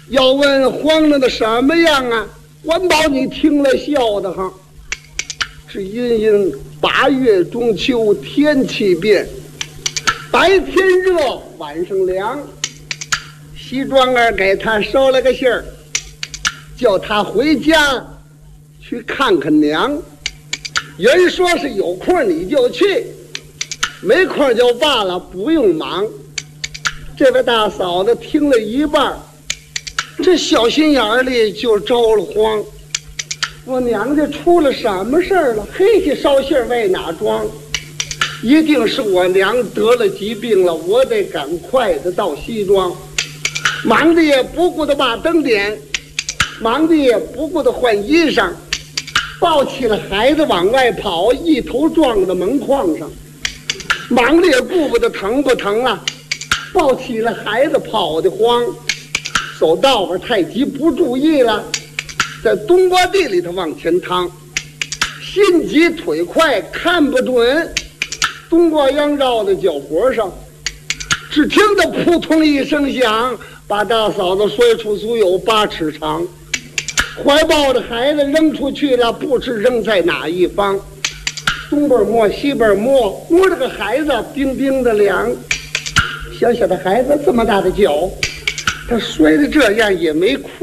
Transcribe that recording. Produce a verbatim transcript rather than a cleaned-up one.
要问慌了的什么样啊？管保你听了笑得慌。是阴阴八月中秋，天气变，白天热，晚上凉。西庄儿给他捎了个信儿，叫他回家去看看娘。人说是有空你就去，没空就罢了，不用忙。这位大嫂子听了一半，这小心眼里就着了慌。我娘家出了什么事儿了？黑气捎信为哪装？一定是我娘得了疾病了，我得赶快的到西庄。忙的也不顾的把灯点，忙的也不顾的换衣裳，抱起了孩子往外跑，一头撞到门框上。忙的也顾不得疼不疼了，抱起了孩子跑得慌，走道边太急不注意了，在冬瓜地里头往前趟，心急腿快看不准，冬瓜秧绕在脚脖上，只听得扑通一声响，把大嫂子摔出足有八尺长，怀抱着孩子扔出去了，不知扔在哪一方。东边摸西边摸，摸着个孩子冰冰的凉，小小的孩子这么大的脚，他摔的这样也没哭。